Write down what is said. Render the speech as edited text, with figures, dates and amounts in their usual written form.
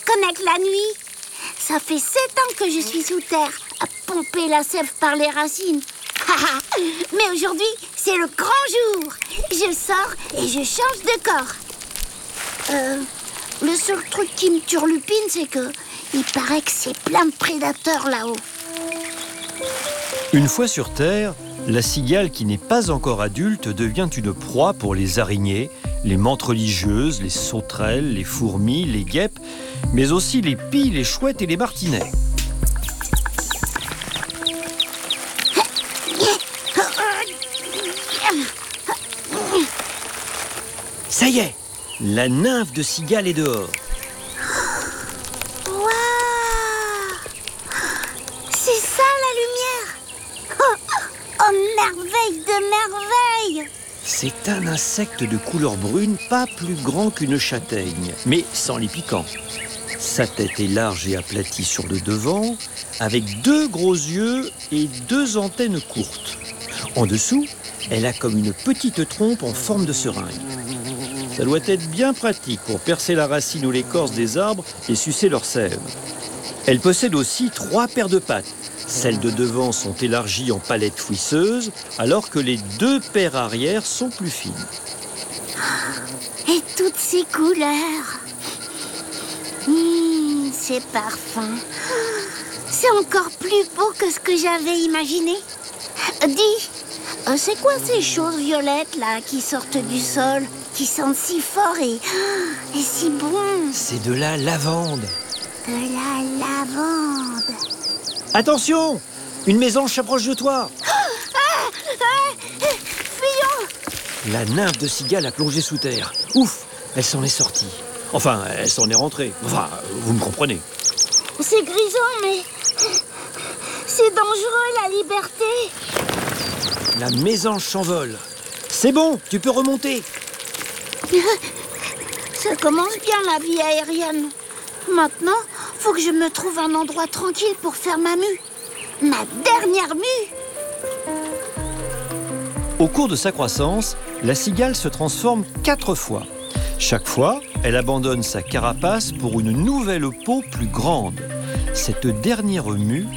déconnecte la nuit. Ça fait 7 ans que je suis sous terre, à pomper la sève par les racines. Mais aujourd'hui, c'est le grand jour. Je sors et je change de corps. Le seul truc qui me turlupine, c'est que il paraît que c'est plein de prédateurs là-haut. Une fois sur Terre, la cigale qui n'est pas encore adulte devient une proie pour les araignées, les menthes religieuses, les sauterelles, les fourmis, les guêpes, mais aussi les pies, les chouettes et les martinets. Ça y est, la nymphe de cigale est dehors. Waouh! C'est ça la lumière! Oh, merveille de merveille! C'est un insecte de couleur brune, pas plus grand qu'une châtaigne, mais sans les piquants. Sa tête est large et aplatie sur le devant, avec 2 gros yeux et 2 antennes courtes. En dessous, elle a comme une petite trompe en forme de seringue. Ça doit être bien pratique pour percer la racine ou l'écorce des arbres et sucer leur sève. Elle possède aussi 3 paires de pattes. Celles de devant sont élargies en palettes fouisseuses, alors que les 2 paires arrière sont plus fines. Et toutes ces couleurs. C'est parfum. C'est encore plus beau que ce que j'avais imaginé. Dis, c'est quoi ces choses violettes là qui sortent du sol, qui sentent si fort et si bon? C'est de la lavande. De la lavande. Attention! Une mésange s'approche de toi. Fuyons! La nymphe de cigale a plongé sous terre. Ouf! Elle s'en est sortie. Enfin, elle s'en est rentrée. Enfin, vous me comprenez. C'est grisant, mais c'est dangereux, la liberté. La mésange s'envole. C'est bon, tu peux remonter. Ça commence bien, la vie aérienne. Maintenant, faut que je me trouve un endroit tranquille pour faire ma mue. Ma dernière mue. Au cours de sa croissance, la cigale se transforme 4 fois. Chaque fois, elle abandonne sa carapace pour une nouvelle peau plus grande. Cette dernière mue